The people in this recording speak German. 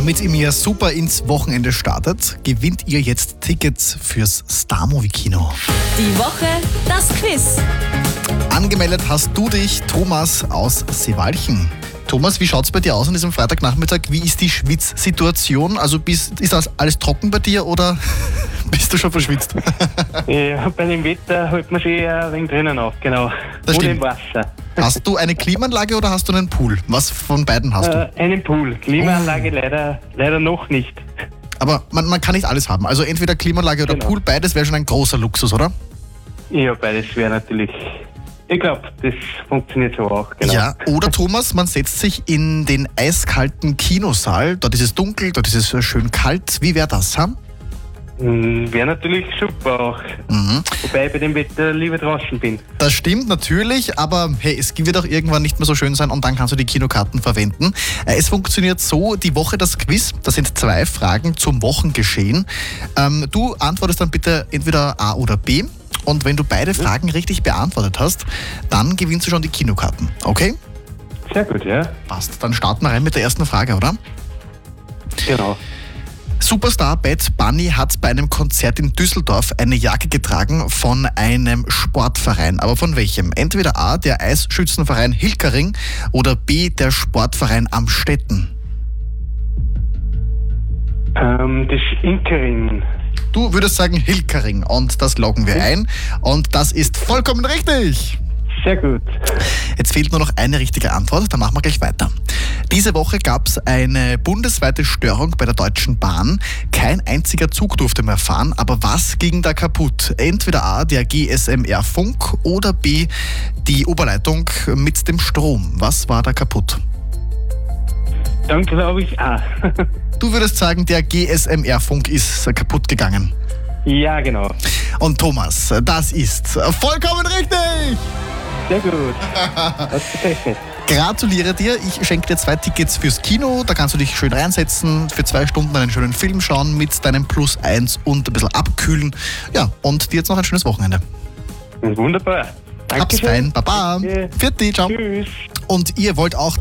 Damit ihr mir super ins Wochenende startet, gewinnt ihr jetzt Tickets fürs Star-Movie-Kino. Die Woche, das Quiz. Angemeldet hast du dich, Thomas aus Seewalchen. Thomas, wie schaut es bei dir aus an diesem Freitagnachmittag? Wie ist die Schwitzsituation? Also ist das alles trocken bei dir oder bist du schon verschwitzt? Ja, bei dem Wetter hält man sich ein wenig drinnen auf, genau. Das Oder stimmt. im Wasser. Hast du eine Klimaanlage oder hast du einen Pool? Was von beiden hast du? Einen Pool. Klimaanlage leider noch nicht. Aber man kann nicht alles haben. Also entweder Klimaanlage oder Genau. Pool, beides wäre schon ein großer Luxus, oder? Ja, beides wäre natürlich... Ich glaube, das funktioniert so auch, genau. Ja, oder Thomas, man setzt sich in den eiskalten Kinosaal. Dort ist es dunkel, dort ist es schön kalt. Wie wäre das, ha? Wäre natürlich super auch. Wobei ich bei dem Wetter lieber draußen bin. Das stimmt natürlich, aber hey, es wird auch irgendwann nicht mehr so schön sein und dann kannst du die Kinokarten verwenden. Es funktioniert so, die Woche das Quiz, das sind 2 Fragen zum Wochengeschehen. Du antwortest dann bitte entweder A oder B und wenn du beide Fragen richtig beantwortet hast, dann gewinnst du schon die Kinokarten, okay? Sehr gut, ja. Passt, dann starten wir rein mit der ersten Frage, oder? Genau. Superstar Bad Bunny hat bei einem Konzert in Düsseldorf eine Jacke getragen von einem Sportverein. Aber von welchem? Entweder A, der Eisschützenverein Hilkering oder B, der Sportverein Amstetten. Das Inkering. Du würdest sagen Hilkering und das loggen wir ein. Und das ist vollkommen richtig. Sehr gut. Jetzt fehlt nur noch eine richtige Antwort, dann machen wir gleich weiter. Diese Woche gab es eine bundesweite Störung bei der Deutschen Bahn. Kein einziger Zug durfte mehr fahren, aber was ging da kaputt? Entweder A, der GSMR-Funk oder B, die Oberleitung mit dem Strom. Was war da kaputt? Dann glaube ich A. Du würdest sagen, der GSMR-Funk ist kaputt gegangen. Ja, genau. Und Thomas, das ist vollkommen richtig! Sehr gut. Das gefällt. Gratuliere dir, ich schenke dir 2 Tickets fürs Kino, da kannst du dich schön reinsetzen, für 2 Stunden einen schönen Film schauen mit deinem +1 und ein bisschen abkühlen. Ja, und dir jetzt noch ein schönes Wochenende. Wunderbar. Hab's fein, Baba. Danke. Vierte, ciao. Tschüss. Und ihr wollt auch